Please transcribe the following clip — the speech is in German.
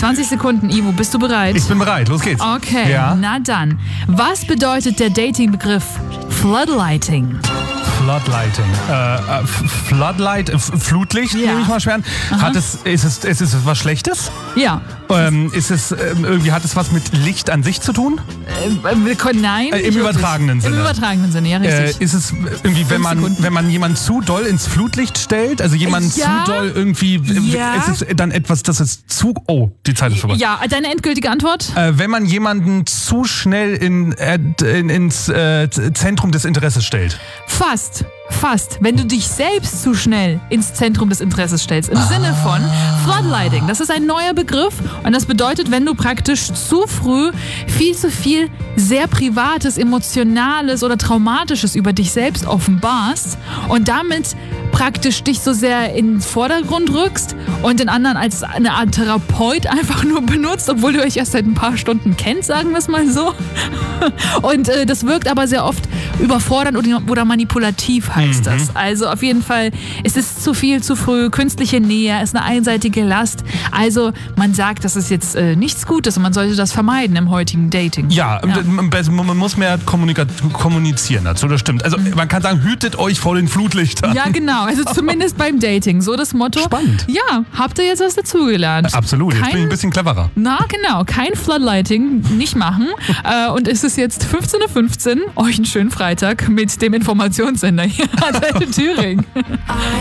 20 Sekunden, Ivo, bist du bereit? Ich bin bereit, los geht's. Okay, Ja. na dann. Was bedeutet der Dating-Begriff Floodlighting? Floodlighting. Flutlicht, Ja. nehme ich mal schwer an. Ist es was Schlechtes? Ja. Hat es was mit Licht an sich zu tun? Nein. Im nicht wirklich. übertragenen Sinne. Im übertragenen Sinne, ja, richtig. Ist es irgendwie, wenn 5 Sekunden. man jemanden zu doll ins Flutlicht stellt, also jemanden Ja. zu doll irgendwie, Ja. ist es dann etwas, das ist zu, oh, die Zeit ist vorbei. Ja, deine endgültige Antwort? Wenn man jemanden zu schnell ins Zentrum des Interesses stellt. Fast. Wenn du dich selbst zu schnell ins Zentrum des Interesses stellst. Im Sinne von Floodlighting. Das ist ein neuer Begriff und das bedeutet, wenn du praktisch zu früh viel zu viel sehr Privates, Emotionales oder Traumatisches über dich selbst offenbarst und damit praktisch dich so sehr in den Vordergrund rückst und den anderen als eine Art Therapeut einfach nur benutzt, obwohl ihr euch erst seit ein paar Stunden kennt, sagen wir es mal so. Und das wirkt aber sehr oft überfordernd oder manipulativ, heißt das. Also auf jeden Fall, es ist zu viel, zu früh, künstliche Nähe, ist eine einseitige Last. Also man sagt, das ist jetzt nichts Gutes und man sollte das vermeiden im heutigen Dating. Ja. Man muss mehr kommunizieren dazu, das stimmt. Also man kann sagen, hütet euch vor den Flutlichtern. Ja, genau. Also zumindest beim Dating. So das Motto. Spannend. Ja, habt ihr jetzt was dazugelernt? Absolut, jetzt bin ich ein bisschen cleverer. Na genau, kein Floodlighting, nicht machen. Und es ist jetzt 15:15 Uhr. Euch einen schönen Freitag mit dem Informationssender hier an Thüringen.